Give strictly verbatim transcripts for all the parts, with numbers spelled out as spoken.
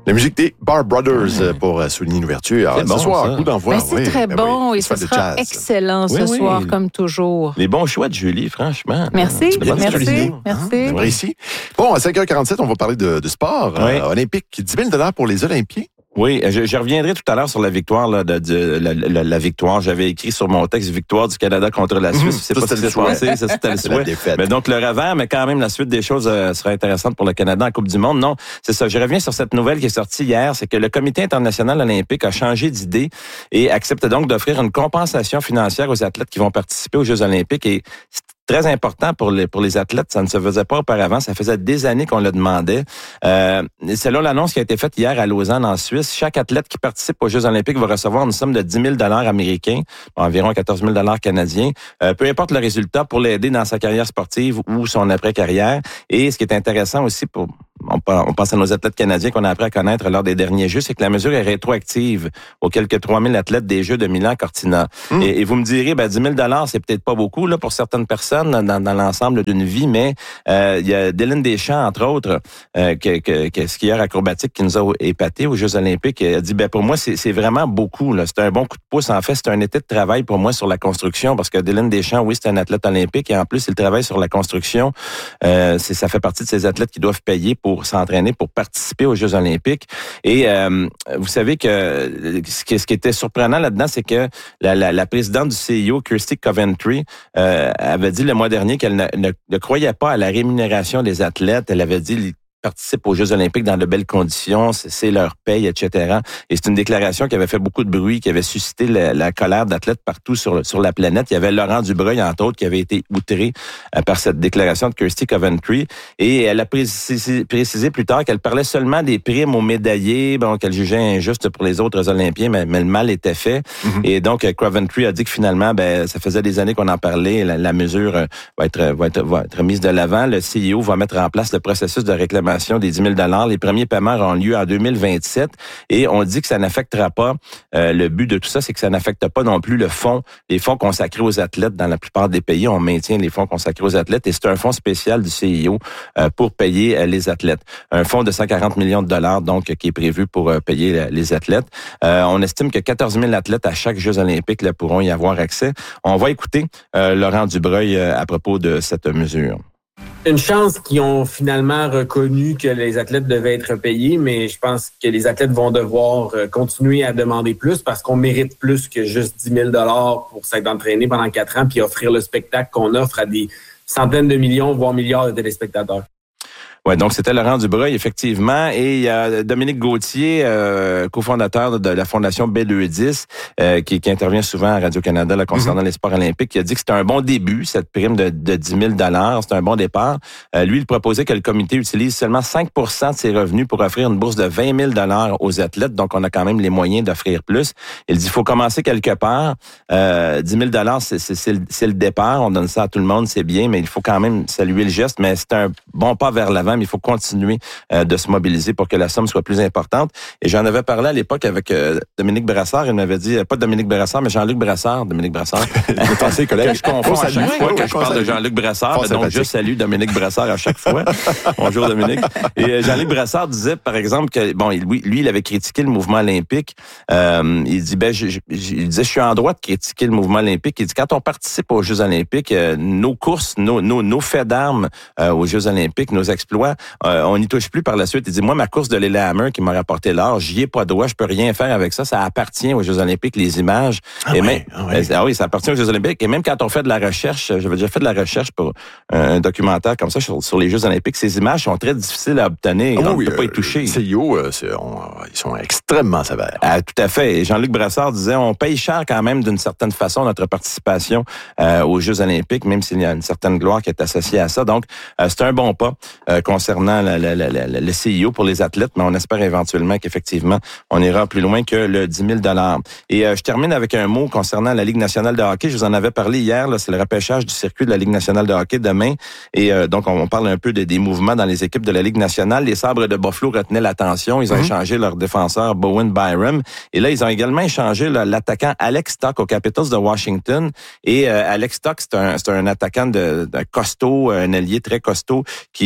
La musique des Bar Brothers mmh. pour souligner l'ouverture. C'est ce bon, soir, ça. coup d'envoi. Ben, c'est oui, très ben bon oui, et ce sera jazz. excellent oui, ce oui. soir, comme toujours. Les bons choix de Julie, franchement. Merci, C'est bien merci, souligné. merci. Hein, ici. Bon, à cinq heures quarante-sept, on va parler de, de sport Oui. euh, olympique. dix mille dollars pour les Olympiens. Oui, je, je reviendrai tout à l'heure sur la victoire là, de, de la, la, la victoire. J'avais écrit sur mon texte victoire du Canada contre la Suisse. Mmh, c'est ça, pas ce c'était qui s'est le passé, ça c'était le C'est la souhait. défaite. Mais donc le revers, mais quand même la suite des choses euh, sera intéressante pour le Canada en Coupe du Monde. Non, c'est ça. Je reviens sur cette nouvelle qui est sortie hier, c'est que le Comité international olympique a changé d'idée et accepte donc d'offrir une compensation financière aux athlètes qui vont participer aux Jeux olympiques. Et c'est très important pour les pour les athlètes, ça ne se faisait pas auparavant, ça faisait des années qu'on le demandait. Euh, selon l'annonce qui a été faite hier à Lausanne en Suisse, chaque athlète qui participe aux Jeux olympiques va recevoir une somme de dix mille dollars américains, environ quatorze mille dollars canadiens, euh, peu importe le résultat, pour l'aider dans sa carrière sportive ou son après-carrière. Et ce qui est intéressant aussi pour On pense à nos athlètes canadiens qu'on a appris à connaître lors des derniers Jeux, c'est que la mesure est rétroactive aux quelques trois mille athlètes des Jeux de Milan-Cortina. Mmh. Et, et vous me direz, ben, dix mille dollars, c'est peut-être pas beaucoup là pour certaines personnes dans, dans l'ensemble d'une vie, mais euh, il y a Dylan Deschamps, entre autres, euh, que, que, que skieur acrobatique qui nous a épaté aux Jeux olympiques. Il a dit, ben pour moi, c'est, c'est vraiment beaucoup. Là. C'est un bon coup de pouce. En fait, c'est un été de travail pour moi sur la construction, parce que Dylan Deschamps, oui, c'est un athlète olympique, et en plus, il travaille sur la construction. Euh, c'est, ça fait partie de ces athlètes qui doivent payer pour s'entraîner, pour participer aux Jeux olympiques. Et euh, vous savez que ce qui, ce qui était surprenant là-dedans, c'est que la, la, la présidente du C I O, Kirsty Coventry, euh, avait dit le mois dernier qu'elle ne, ne, ne croyait pas à la rémunération des athlètes. Elle avait dit participent aux Jeux olympiques dans de belles conditions, c'est, c'est leur paye, et cetera. Et c'est une déclaration qui avait fait beaucoup de bruit, qui avait suscité la, la colère d'athlètes partout sur, sur la planète. Il y avait Laurent Dubreuil, entre autres, qui avait été outré euh, par cette déclaration de Kirsty Coventry. Et elle a précisé, précisé plus tard qu'elle parlait seulement des primes aux médaillés, bon, qu'elle jugeait injuste pour les autres Olympiens, mais, mais le mal était fait. Mm-hmm. Et donc, Coventry a dit que finalement, ben, ça faisait des années qu'on en parlait. La, la mesure va être, va, être, va être mise de l'avant. Le C I O va mettre en place le processus de réclamation des dix mille dollars. Les premiers paiements auront lieu en deux mille vingt-sept et on dit que ça n'affectera pas, euh, le but de tout ça, c'est que ça n'affecte pas non plus le fonds, les fonds consacrés aux athlètes. Dans la plupart des pays, on maintient les fonds consacrés aux athlètes et c'est un fonds spécial du C I O euh, pour payer euh, les athlètes. Un fonds de cent quarante millions de dollars, donc, qui est prévu pour euh, payer les athlètes. Euh, on estime que quatorze mille athlètes à chaque Jeux olympiques là, pourront y avoir accès. On va écouter euh, Laurent Dubreuil euh, à propos de cette mesure. Une chance qu'ils ont finalement reconnu que les athlètes devaient être payés, mais je pense que les athlètes vont devoir continuer à demander plus parce qu'on mérite plus que juste dix mille dollars pour s'être entraîné pendant quatre ans puis offrir le spectacle qu'on offre à des centaines de millions, voire milliards de téléspectateurs. Ouais, donc c'était Laurent Dubreuil, effectivement. Et il y a Dominique Gauthier, euh, cofondateur de la Fondation B deux dix, euh, qui, qui intervient souvent à Radio-Canada là, concernant mm-hmm. les sports olympiques, qui a dit que c'était un bon début, cette prime de, de dix mille dollars. C'est un bon départ. Euh, lui, il proposait que le comité utilise seulement cinq pour cent de ses revenus pour offrir une bourse de vingt mille dollars aux athlètes. Donc, on a quand même les moyens d'offrir plus. Il dit, il faut commencer quelque part. Euh, dix mille dollars, c'est, c'est, c'est, le, c'est le départ. On donne ça à tout le monde, c'est bien, mais il faut quand même saluer le geste. Mais c'est un bon pas vers l'avant. Mais il faut continuer euh, de se mobiliser pour que la somme soit plus importante. Et j'en avais parlé à l'époque avec euh, Dominique Brassard. Il m'avait dit, pas Dominique Brassard, mais Jean-Luc Brassard. Dominique Brassard. Pensez, collègue. Que je confonds à chaque fois que je parle de Jean-Luc Brassard. Donc, sympathique. Je salue Dominique Brassard à chaque fois. Bonjour, Dominique. Et euh, Jean-Luc Brassard disait, par exemple, que bon, lui, lui il avait critiqué le mouvement olympique. Euh, il dit, ben, je, je, il disait, je suis en droit de critiquer le mouvement olympique. Il dit, quand on participe aux Jeux olympiques, euh, nos courses, nos, nos, nos faits d'armes euh, aux Jeux olympiques, nos exploits, Euh, on n'y touche plus par la suite. Il dit, moi, ma course de Lillehammer qui m'a rapporté l'or, j'y ai pas droit, je peux rien faire avec ça. Ça appartient aux Jeux olympiques, les images. Ah, et ouais, même, ah, ouais. ah oui, ça appartient aux Jeux olympiques. Et même quand on fait de la recherche, j'avais déjà fait de la recherche pour un documentaire comme ça sur, sur les Jeux olympiques, ces images sont très difficiles à obtenir. Ah, on ne oui, peut pas euh, y toucher. Le C I O, euh, c'est, on, ils sont extrêmement sévères. Ah, tout à fait. Et Jean-Luc Brassard disait, on paye cher quand même d'une certaine façon notre participation euh, aux Jeux olympiques, même s'il y a une certaine gloire qui est associée à ça. Donc, euh, c'est un bon pas euh, concernant la, la, la, la, le C I O pour les athlètes, mais on espère éventuellement qu'effectivement, on ira plus loin que le dix mille dollars. Et euh, je termine avec un mot concernant la Ligue nationale de hockey. Je vous en avais parlé hier, là, c'est le repêchage du circuit de la Ligue nationale de hockey demain. Et euh, donc, on, on parle un peu de, des mouvements dans les équipes de la Ligue nationale. Les Sabres de Buffalo retenaient l'attention. Ils ont mm-hmm. échangé leur défenseur Bowen Byram. Et là, ils ont également échangé là, l'attaquant Alex Stock aux Capitals de Washington. Et euh, Alex Stock, c'est un, c'est un attaquant de, de costaud, un ailier très costaud qui marque environ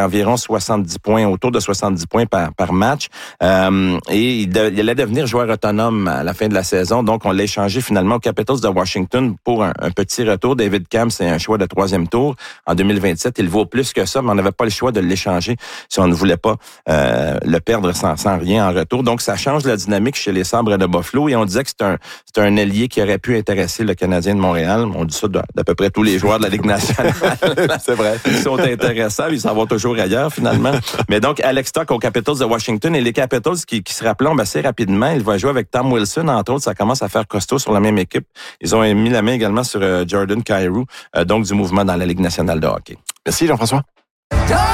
environ soixante-dix points, autour de soixante-dix points par, par match. Euh, et il, de, il allait devenir joueur autonome à la fin de la saison. Donc, on l'a échangé finalement aux Capitals de Washington pour un, un petit retour. David Camp, c'est un choix de troisième tour en deux mille vingt-sept. Il vaut plus que ça, mais on n'avait pas le choix de l'échanger si on ne voulait pas euh, le perdre sans, sans rien en retour. Donc, ça change la dynamique chez les Sabres de Buffalo. Et on disait que c'est un, c'est un ailier qui aurait pu intéresser le Canadien de Montréal. On dit ça d'à, d'à peu près tous les joueurs de la Ligue nationale. C'est vrai. Ils sont intéressants, ils s'en vont toujours ailleurs, finalement. Mais donc, Alex Stock aux Capitals de Washington et les Capitals qui, qui se rappellent assez rapidement, il va jouer avec Tom Wilson, entre autres. Ça commence à faire costaud sur la même équipe. Ils ont mis la main également sur euh, Jordan Kyrou, euh, donc du mouvement dans la Ligue nationale de hockey. Merci, Jean-François.